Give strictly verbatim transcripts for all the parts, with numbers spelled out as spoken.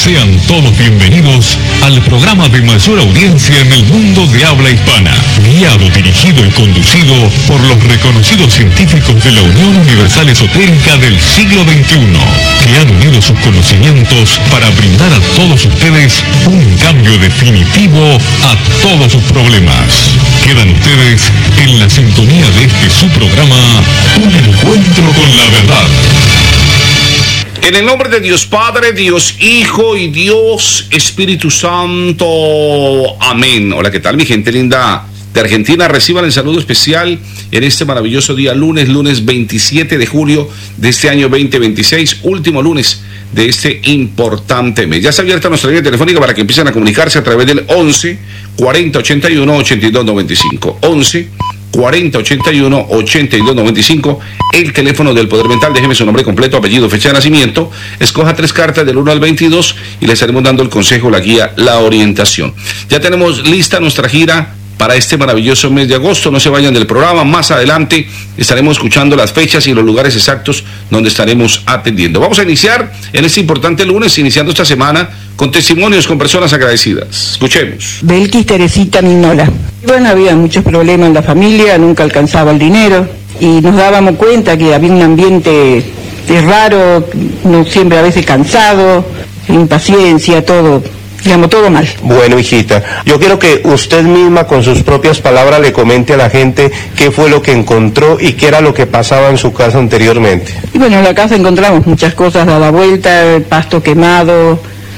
Sean todos bienvenidos al programa de mayor audiencia en el mundo de habla hispana, guiado, dirigido y conducido por los reconocidos científicos de la Unión Universal Esotérica del siglo veintiuno, que han unido sus conocimientos para brindar a todos ustedes un cambio definitivo a todos sus problemas. Quedan ustedes en la sintonía de este su programa, Un Encuentro con la Verdad. En el nombre de Dios Padre, Dios Hijo y Dios Espíritu Santo. Amén. Hola, ¿qué tal, mi gente linda de Argentina? Reciban el saludo especial en este maravilloso día, lunes, lunes veintisiete de julio de este año veinte veintiséis, último lunes de este importante mes. Ya está abierta nuestra línea telefónica para que empiecen a comunicarse a través del once cuarenta ochenta y uno ochenta y dos noventa y cinco. once cuarenta ochenta y uno ochenta y dos noventa y cinco, el teléfono del Poder Mental. Déjeme su nombre completo, apellido, fecha de nacimiento, escoja tres cartas del uno al veintidós y le estaremos dando el consejo, la guía, la orientación. Ya tenemos lista nuestra gira para este maravilloso mes de agosto. No se vayan del programa, más adelante estaremos escuchando las fechas y los lugares exactos donde estaremos atendiendo. Vamos a iniciar en este importante lunes, iniciando esta semana con testimonios con personas agradecidas. Escuchemos. Belkis Teresita Minola. Bueno, había muchos problemas en la familia, nunca alcanzaba el dinero y nos dábamos cuenta que había un ambiente raro, no siempre a veces cansado, impaciencia, todo. Digamos, todo mal. Bueno, hijita, yo quiero que usted misma con sus propias palabras le comente a la gente qué fue lo que encontró y qué era lo que pasaba en su casa anteriormente. Y bueno, en la casa encontramos muchas cosas a la vuelta, el pasto quemado,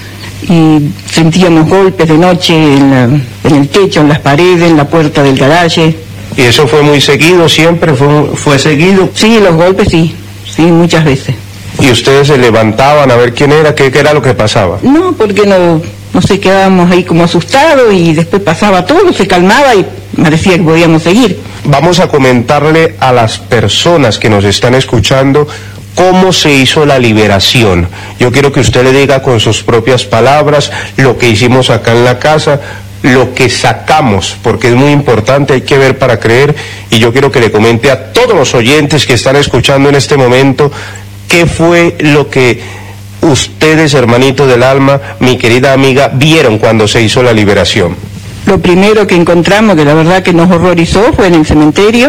y sentíamos golpes de noche en, la, en el techo, en las paredes, en la puerta del garaje. ¿Y eso fue muy seguido, siempre fue, fue seguido? Sí, los golpes sí, sí, muchas veces. ¿Y ustedes se levantaban a ver quién era, qué, qué era lo que pasaba? No, porque no... No sé, quedábamos ahí como asustados y después pasaba todo, se calmaba y parecía que podíamos seguir. Vamos a comentarle a las personas que nos están escuchando cómo se hizo la liberación. Yo quiero que usted le diga con sus propias palabras lo que hicimos acá en la casa, lo que sacamos, porque es muy importante, hay que ver para creer, y yo quiero que le comente a todos los oyentes que están escuchando en este momento qué fue lo que ustedes, hermanitos del alma, mi querida amiga, vieron cuando se hizo la liberación. Lo primero que encontramos, que la verdad que nos horrorizó, fue en el cementerio,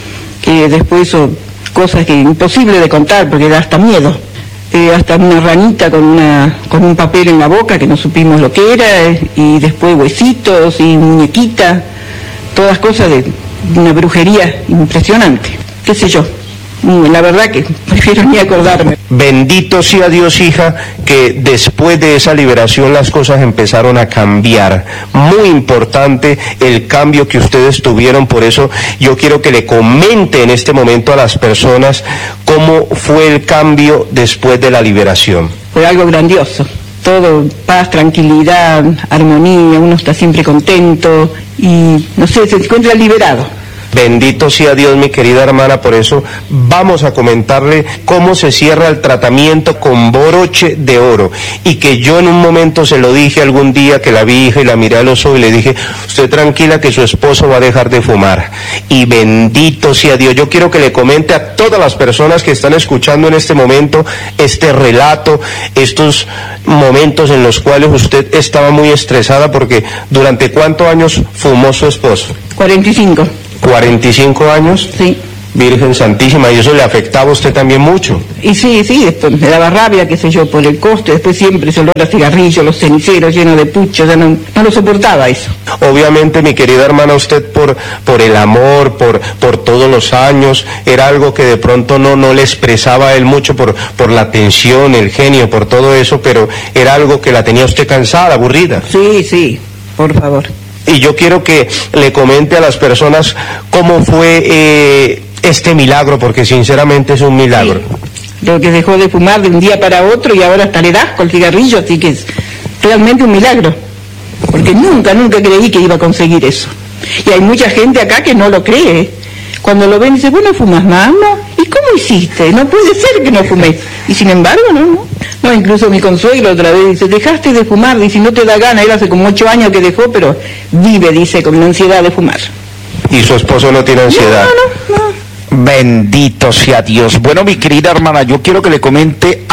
que después hizo cosas que imposible de contar, porque da hasta miedo. Eh, hasta una ranita con, una, con un papel en la boca, que no supimos lo que era, eh, y después huesitos y muñequitas, todas cosas de una brujería impresionante, qué sé yo. La verdad que prefiero ni acordarme. Bendito sea Dios, hija, que después de esa liberación las cosas empezaron a cambiar. Muy importante el cambio que ustedes tuvieron, por eso yo quiero que le comente en este momento a las personas cómo fue el cambio después de la liberación. Fue algo grandioso. Todo, paz, tranquilidad, armonía, uno está siempre contento y, no sé, se encuentra liberado. Bendito sea Dios, mi querida hermana, por eso vamos a comentarle cómo se cierra el tratamiento con broche de oro, y que yo en un momento se lo dije algún día que la vi, hija, y la miré a los ojos y le dije, usted tranquila que su esposo va a dejar de fumar, y bendito sea Dios. Yo quiero que le comente a todas las personas que están escuchando en este momento este relato, estos momentos en los cuales usted estaba muy estresada, porque ¿durante cuántos años fumó su esposo? cuarenta y cinco. ¿cuarenta y cinco años? Sí. Virgen Santísima, ¿y eso le afectaba a usted también mucho? Y sí, sí, después me daba rabia, qué sé yo, por el costo, después siempre ese olor a cigarrillo, los ceniceros llenos de puchos, ya no, no lo soportaba eso. Obviamente, mi querida hermana, usted por, por el amor, por, por todos los años, era algo que de pronto no, no le expresaba a él mucho por, por la tensión, el genio, por todo eso, pero era algo que la tenía usted cansada, aburrida. Sí, sí, por favor. Y yo quiero que le comente a las personas cómo fue eh, este milagro, porque sinceramente es un milagro. Sí. Lo que dejó de fumar de un día para otro y ahora hasta le das con el cigarrillo, así que es realmente un milagro. Porque nunca, nunca creí que iba a conseguir eso. Y hay mucha gente acá que no lo cree. Cuando lo ven dice, bueno, ¿fumas más? No. ¿Y cómo hiciste? No puede ser que no fumé. Y sin embargo, no, no. No, incluso mi consuegro otra vez dice, dejaste de fumar, dice, no te da gana. Él hace como ocho años que dejó, pero vive, dice, con la ansiedad de fumar. ¿Y su esposo no tiene ansiedad? No, no, no. Bendito sea Dios. Bueno, mi querida hermana, yo quiero que le comente a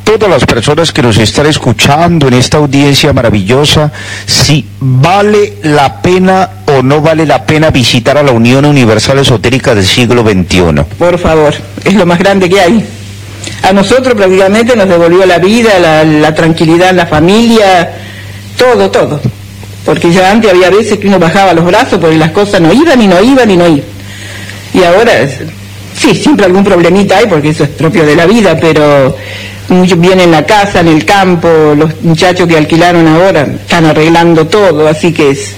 todas las personas que nos están escuchando en esta audiencia maravillosa, si vale la pena o no vale la pena visitar a la Unión Universal Esotérica del siglo veintiuno. Por favor, es lo más grande que hay. A nosotros prácticamente nos devolvió la vida, la, la tranquilidad en la familia, todo, todo. Porque ya antes había veces que uno bajaba los brazos porque las cosas no iban y no iban y no iban. Y ahora, sí, siempre algún problemita hay porque eso es propio de la vida, pero muchos vienen en la casa, en el campo, los muchachos que alquilaron ahora están arreglando todo, así que es...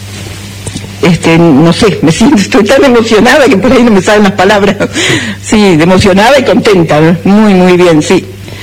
Este, no sé, me siento, estoy tan emocionada que por ahí no me salen las palabras. Sí, emocionada y contenta, ¿no? Muy, muy bien, sí.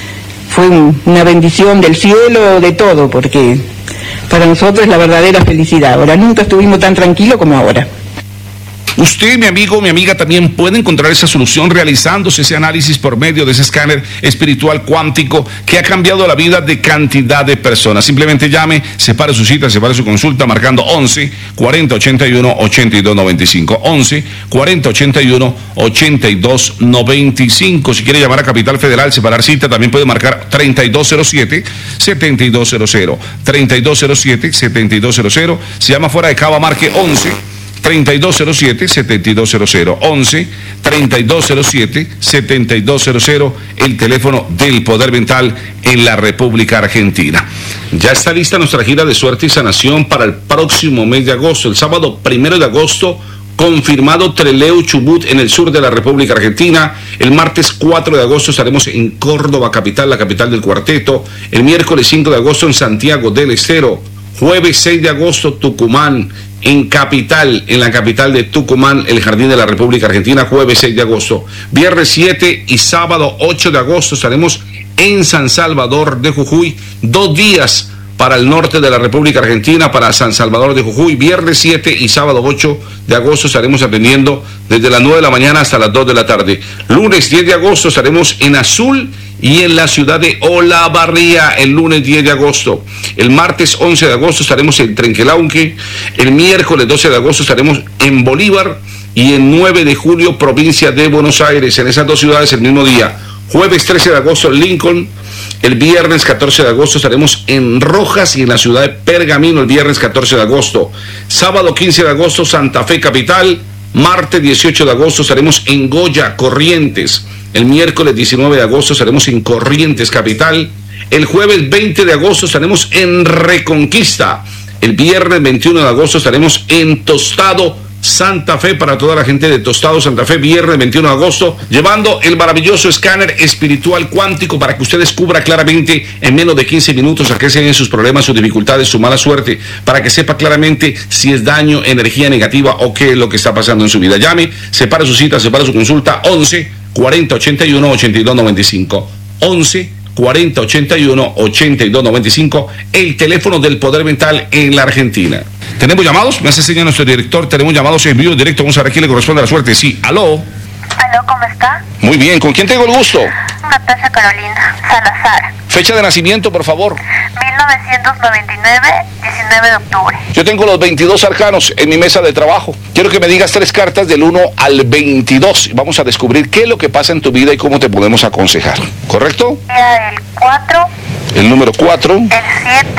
Fue un, una bendición del cielo, de todo, porque para nosotros es la verdadera felicidad. Ahora, nunca estuvimos tan tranquilos como ahora. Usted, mi amigo, mi amiga, también puede encontrar esa solución realizándose ese análisis por medio de ese escáner espiritual cuántico que ha cambiado la vida de cantidad de personas. Simplemente llame, separe su cita, separe su consulta marcando once, cuarenta, ochenta y uno, ochenta y dos noventa y cinco. once, cuarenta, ochenta y uno, ochenta y dos noventa y cinco. Si quiere llamar a Capital Federal, separar cita, también puede marcar treinta y dos cero siete, setenta y dos cero cero. treinta y dos cero siete, setenta y dos cero cero. Si llama fuera de Cava, marque once, treinta y dos cero siete, setenta y dos cero cero. once, treinta y dos cero siete, setenta y dos cero cero, el teléfono del Poder Mental en la República Argentina. Ya está lista nuestra gira de suerte y sanación para el próximo mes de agosto. El sábado primero de agosto, confirmado Trelew, Chubut, en el sur de la República Argentina. El martes cuatro de agosto estaremos en Córdoba, capital, la capital del cuarteto. El miércoles cinco de agosto en Santiago del Estero. Jueves seis de agosto, Tucumán, en capital, en la capital de Tucumán, el Jardín de la República Argentina, jueves seis de agosto. Viernes siete y sábado ocho de agosto estaremos en San Salvador de Jujuy, dos días para el norte de la República Argentina, para San Salvador de Jujuy. Viernes siete y sábado ocho de agosto estaremos atendiendo desde las nueve de la mañana hasta las dos de la tarde. Lunes diez de agosto estaremos en Azul y en la ciudad de Olavarría, el lunes diez de agosto. El martes once de agosto estaremos en Trenquelauquen. El miércoles doce de agosto estaremos en Bolívar. Y el nueve de julio, provincia de Buenos Aires, en esas dos ciudades el mismo día. Jueves trece de agosto en Lincoln. El viernes catorce de agosto estaremos en Rojas y en la ciudad de Pergamino el viernes catorce de agosto. Sábado quince de agosto, Santa Fe capital. Martes dieciocho de agosto estaremos en Goya, Corrientes. El miércoles diecinueve de agosto estaremos en Corrientes capital. El jueves veinte de agosto estaremos en Reconquista. El viernes veintiuno de agosto estaremos en Tostado, Santa Fe, para toda la gente de Tostado, Santa Fe, viernes veintiuno de agosto, llevando el maravilloso escáner espiritual cuántico para que usted descubra claramente en menos de quince minutos a qué se deben sus problemas, sus dificultades, su mala suerte, para que sepa claramente si es daño, energía negativa o qué es lo que está pasando en su vida. Llame, separe su cita, separe su consulta, once, cuarenta, ochenta y uno, ochenta y dos noventa y cinco. once, cuarenta, ochenta y uno, ochenta y dos noventa y cinco, el teléfono del Poder Mental en la Argentina. ¿Tenemos llamados? Me hace señal nuestro director. Tenemos llamados en vivo directo. Vamos a ver a quién le corresponde la suerte. Sí, aló. Aló, ¿cómo está? Muy bien, ¿con quién tengo el gusto? Natasha Carolina Salazar. Fecha de nacimiento, por favor. mil novecientos noventa y nueve, diecinueve de octubre. Yo tengo los veintidós arcanos en mi mesa de trabajo. Quiero que me digas tres cartas del uno al veintidós. Vamos a descubrir qué es lo que pasa en tu vida y cómo te podemos aconsejar. ¿Correcto? Mira, el cuatro, El número cuatro. el siete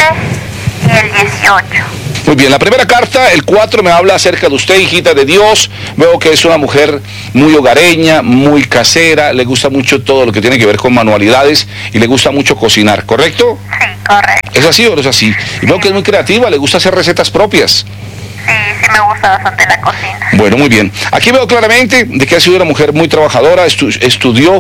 y el dieciocho. Muy bien, la primera carta, el cuatro, me habla acerca de usted, hijita de Dios. Veo que es una mujer muy hogareña, muy casera, le gusta mucho todo lo que tiene que ver con manualidades y le gusta mucho cocinar, ¿correcto? Sí, correcto. ¿Es así o no es así? Y veo que es muy creativa, le gusta hacer recetas propias. Sí, sí me gusta bastante la cocina. Bueno, muy bien. Aquí veo claramente de que ha sido una mujer muy trabajadora, estu estudió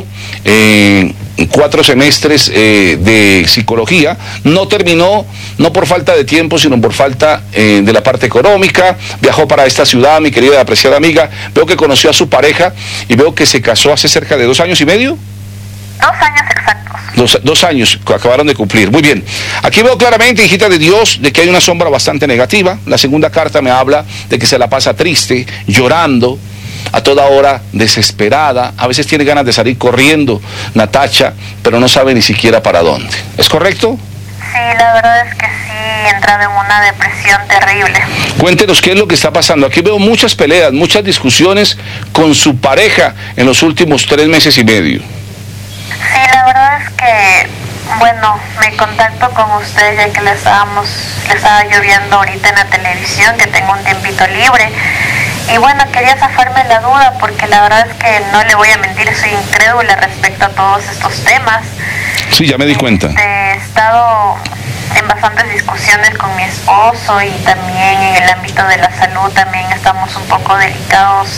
eh, cuatro semestres eh, de psicología, no terminó, no por falta de tiempo, sino por falta eh, de la parte económica. Viajó para esta ciudad, mi querida y apreciada amiga. Veo que conoció a su pareja y veo que se casó hace cerca de dos años y medio. Dos años exactos. Dos, dos años que acabaron de cumplir. Muy bien. Aquí veo claramente, hijita de Dios, de que hay una sombra bastante negativa. La segunda carta me habla de que se la pasa triste, llorando, a toda hora desesperada. A veces tiene ganas de salir corriendo, Natacha, pero no sabe ni siquiera para dónde. ¿Es correcto? Sí, la verdad es que sí, he entrado en una depresión terrible. Cuéntenos qué es lo que está pasando. Aquí veo muchas peleas, muchas discusiones con su pareja en los últimos tres meses y medio. Sí, la verdad es que Bueno, me contacto con usted ya que le estábamos, le estaba lloviendo ahorita en la televisión, que tengo un tiempito libre. Y bueno, quería zafarme la duda porque la verdad es que no le voy a mentir, soy incrédula respecto a todos estos temas. Sí, ya me di cuenta. Este, he estado en bastantes discusiones con mi esposo y también en el ámbito de la salud también estamos un poco delicados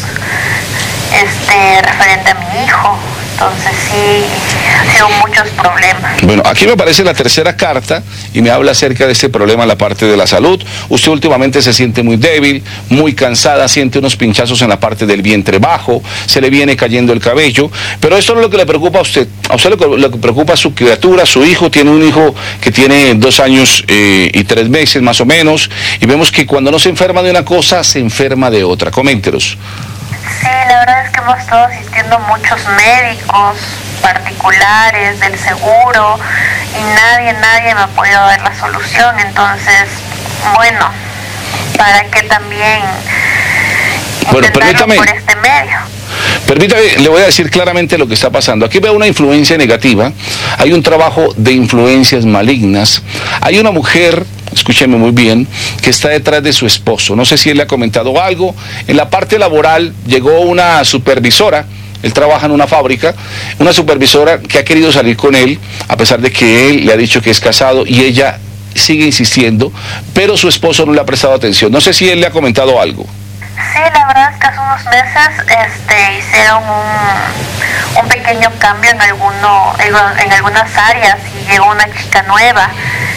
este, referente a mi hijo. Entonces sí, ha sido muchos problemas. Bueno, aquí me aparece la tercera carta y me habla acerca de este problema en la parte de la salud. Usted últimamente se siente muy débil, muy cansada, siente unos pinchazos en la parte del vientre bajo, se le viene cayendo el cabello, pero esto no es lo que le preocupa a usted. A usted lo que, lo que preocupa es su criatura, su hijo. Tiene un hijo que tiene dos años eh, y tres meses más o menos, y vemos que cuando no se enferma de una cosa, se enferma de otra. Coméntenos. Sí, la verdad es que hemos estado asistiendo a muchos médicos particulares del seguro y nadie, nadie me ha podido dar la solución. Entonces, bueno, para que también bueno, permítame, por este medio. Permítame, le voy a decir claramente lo que está pasando. Aquí veo una influencia negativa, hay un trabajo de influencias malignas, hay una mujer, escúcheme muy bien, que está detrás de su esposo. No sé si él le ha comentado algo. En la parte laboral llegó una supervisora, él trabaja en una fábrica, una supervisora que ha querido salir con él, a pesar de que él le ha dicho que es casado y ella sigue insistiendo, pero su esposo no le ha prestado atención. No sé si él le ha comentado algo. Sí, la verdad es que hace unos meses este, hicieron un, un pequeño cambio en, alguno, en, en algunas áreas y llegó una chica nueva.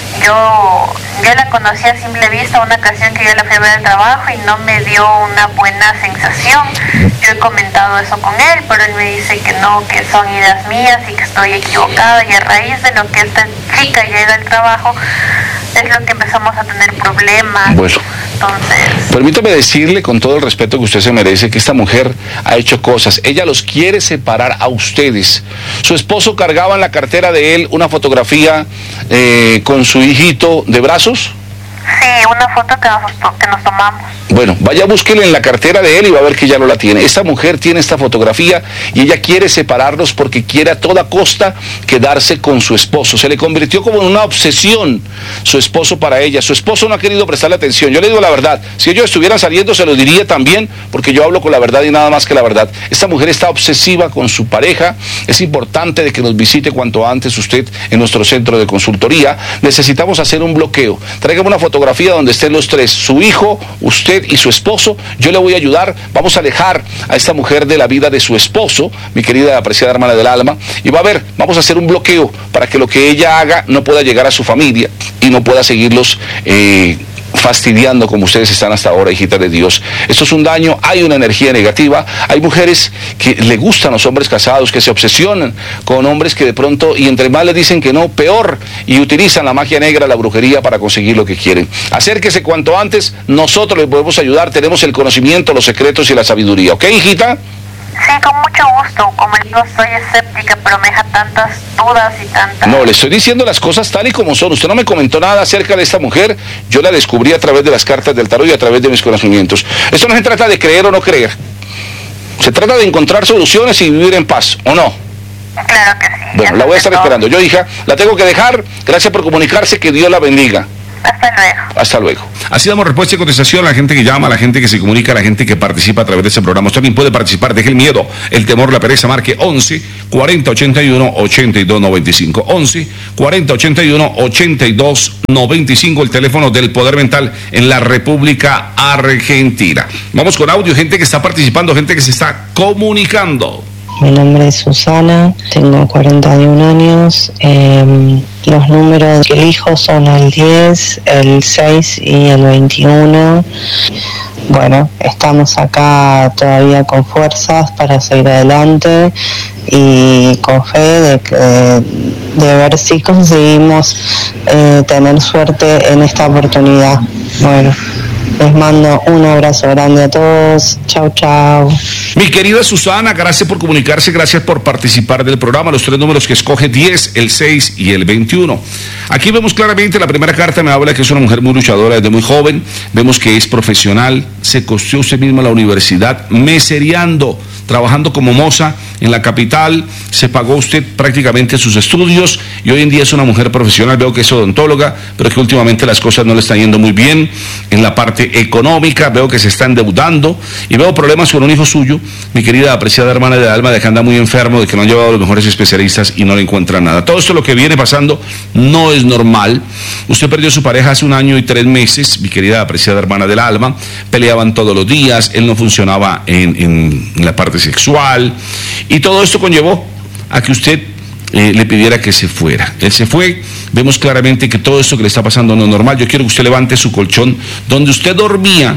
Yo, yo la conocí a simple vista una ocasión que yo la fui a ver al trabajo y no me dio una buena sensación. Yo he comentado eso con él, pero él me dice que no, que son ideas mías y que estoy equivocada, y a raíz de lo que esta chica llega al trabajo es lo que empezamos a tener problemas. Bueno. Entonces, permítame decirle con todo el respeto que usted se merece que esta mujer ha hecho cosas. Ella los quiere separar a ustedes. Su esposo cargaba en la cartera de él una fotografía eh, con su hijito de brazos. Sí, una foto que nos, que nos tomamos. Bueno, vaya, búsquele en la cartera de él y va a ver que ya no la tiene. Esta mujer tiene esta fotografía y ella quiere separarlos porque quiere a toda costa quedarse con su esposo. Se le convirtió como en una obsesión su esposo para ella. Su esposo no ha querido prestarle atención. Yo le digo la verdad, si ellos estuvieran saliendo se lo diría también, porque yo hablo con la verdad y nada más que la verdad. Esta mujer está obsesiva con su pareja. Es importante de que nos visite cuanto antes usted en nuestro centro de consultoría. Necesitamos hacer un bloqueo. Tráigame una fotografía donde estén los tres, su hijo, usted y su esposo. Yo le voy a ayudar. Vamos a alejar a esta mujer de la vida de su esposo, mi querida apreciada hermana del alma, y va a ver, vamos a hacer un bloqueo para que lo que ella haga no pueda llegar a su familia y no pueda seguirlos eh, fastidiando como ustedes están hasta ahora, hijita de Dios. Esto es un daño, hay una energía negativa, hay mujeres que le gustan los hombres casados, que se obsesionan con hombres que de pronto, y entre más le dicen que no, peor, y utilizan la magia negra, la brujería para conseguir lo que quieren. Acérquese cuanto antes, nosotros le podemos ayudar, tenemos el conocimiento, los secretos y la sabiduría, ¿ok, hijita? Sí, con mucho gusto. Como le digo, soy escéptica, pero me deja tantas dudas y tantas... No, le estoy diciendo las cosas tal y como son. Usted no me comentó nada acerca de esta mujer. Yo la descubrí a través de las cartas del tarot y a través de mis conocimientos. Esto no se trata de creer o no creer. Se trata de encontrar soluciones y vivir en paz, ¿o no? Claro que sí. Bueno, la voy a estar esperando. Yo, hija, la tengo que dejar. Gracias por comunicarse. Que Dios la bendiga. Hasta luego. Hasta luego. Así damos respuesta y contestación a la gente que llama, a la gente que se comunica, a la gente que participa a través de este programa. Usted también puede participar. Deje el miedo, el temor, la pereza. Marque once, cuarenta, ochenta y uno, ochenta y dos noventa y cinco. once, cuarenta, ochenta y uno, ochenta y dos noventa y cinco. El teléfono del Poder Mental en la República Argentina. Vamos con audio. Gente que está participando, gente que se está comunicando. Mi nombre es Susana, tengo cuarenta y un años, eh, los números que elijo son el diez, el seis y el veintiuno. Bueno, estamos acá todavía con fuerzas para seguir adelante y con fe de, de, de ver si conseguimos eh, tener suerte en esta oportunidad. Bueno, les mando un abrazo grande a todos. Chau, chau. Mi querida Susana, gracias por comunicarse, gracias por participar del programa. Los tres números que escoge, diez, el seis y el veintiuno. Aquí vemos claramente, la primera carta me habla que es una mujer muy luchadora desde muy joven. Vemos que es profesional, se costeó usted misma la universidad, mesereando trabajando como moza en la capital, se pagó usted prácticamente sus estudios y hoy en día es una mujer profesional, veo que es odontóloga, pero que últimamente las cosas no le están yendo muy bien en la parte económica, veo que se está endeudando y veo problemas con un hijo suyo, mi querida apreciada hermana de alma, de que anda muy enfermo, de que no han llevado a los mejores especialistas y no le encuentran nada. Todo esto lo que viene pasando no es normal. Usted perdió a su pareja hace un año y tres meses, mi querida apreciada hermana del alma, peleaban todos los días, él no funcionaba en, en, en la parte sexual y todo esto conllevó a que usted eh, le pidiera que se fuera. Él se fue, vemos claramente que todo esto que le está pasando no es normal. Yo quiero que usted levante su colchón donde usted dormía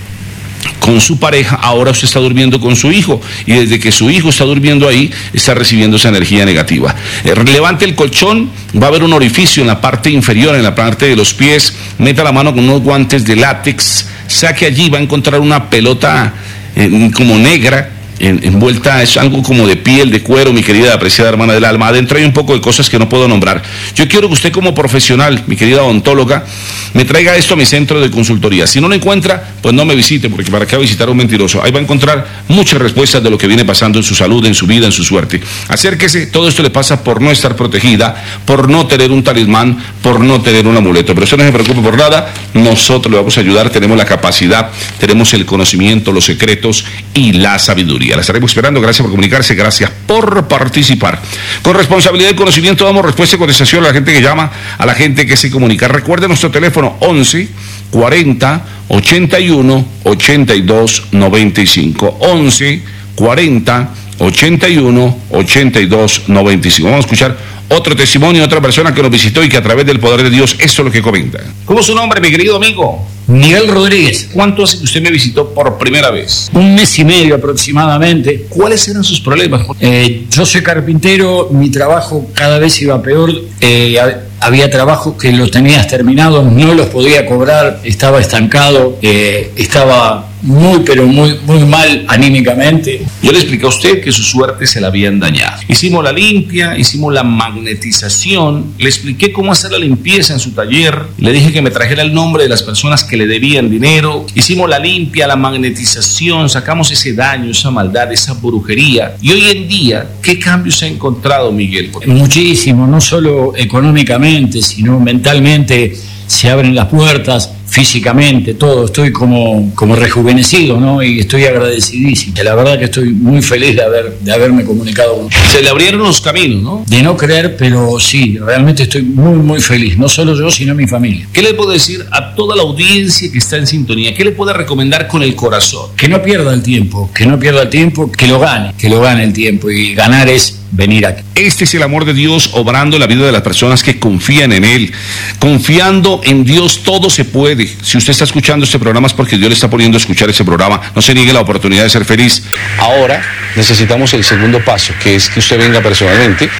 con su pareja, ahora usted está durmiendo con su hijo y desde que su hijo está durmiendo ahí está recibiendo esa energía negativa. Eh, levante el colchón, va a haber un orificio en la parte inferior, en la parte de los pies, meta la mano con unos guantes de látex, saque allí, va a encontrar una pelota eh, como negra, En, envuelta, es algo como de piel, de cuero, mi querida apreciada hermana del alma. Adentro hay un poco de cosas que no puedo nombrar. Yo quiero que usted como profesional, mi querida odontóloga, me traiga esto a mi centro de consultoría. Si no lo encuentra, pues no me visite, porque para qué visitar a un mentiroso. Ahí va a encontrar muchas respuestas de lo que viene pasando en su salud, en su vida, en su suerte. Acérquese, todo esto le pasa por no estar protegida, por no tener un talismán, por no tener un amuleto. Pero usted no se preocupe por nada, nosotros le vamos a ayudar, tenemos la capacidad, tenemos el conocimiento, los secretos y la sabiduría. La estaremos esperando. Gracias por comunicarse, gracias por participar. Con responsabilidad y conocimiento damos respuesta y contestación a la gente que llama, a la gente que se comunica. Recuerde nuestro teléfono once cuarenta ochenta y uno ochenta y dos noventa y cinco. once cuarenta ochenta y uno ochenta y dos noventa y cinco. Vamos a escuchar otro testimonio de otra persona que nos visitó y que a través del poder de Dios, esto es lo que comenta. ¿Cómo es su nombre, mi querido amigo? Miguel Rodríguez. ¿Cuánto hace que usted me visitó por primera vez? Un mes y medio aproximadamente. ¿Cuáles eran sus problemas? Eh, yo soy carpintero, mi trabajo cada vez iba peor, eh, había trabajos que los tenías terminados, no los podía cobrar, estaba estancado, eh, estaba muy pero muy, muy mal anímicamente. Yo le expliqué a usted que su suerte se la habían dañado. Hicimos la limpia, hicimos la magnetización, le expliqué cómo hacer la limpieza en su taller, le dije que me trajera el nombre de las personas que le debían dinero, hicimos la limpia, la magnetización, sacamos ese daño, esa maldad, esa brujería. Y hoy en día, ¿qué cambios ha encontrado, Miguel? Muchísimo, no solo económicamente, sino mentalmente se abren las puertas, físicamente, todo, estoy como, como rejuvenecido, ¿no? Y estoy agradecidísimo. La verdad que estoy muy feliz de, haber, de haberme comunicado con usted. Se le abrieron los caminos, ¿no? De no creer, pero sí, realmente estoy muy, muy feliz. No solo yo, sino mi familia. ¿Qué le puedo decir a toda la audiencia que está en sintonía? ¿Qué le puede recomendar con el corazón? Que no pierda el tiempo, que no pierda el tiempo, que lo gane, que lo gane el tiempo. Y ganar es venir aquí. Este es el amor de Dios obrando en la vida de las personas que confían en Él. Confiando en Dios todo se puede. Si usted está escuchando este programa es porque Dios le está poniendo a escuchar ese programa. No se niegue la oportunidad de ser feliz. Ahora necesitamos el segundo paso, que es que usted venga personalmente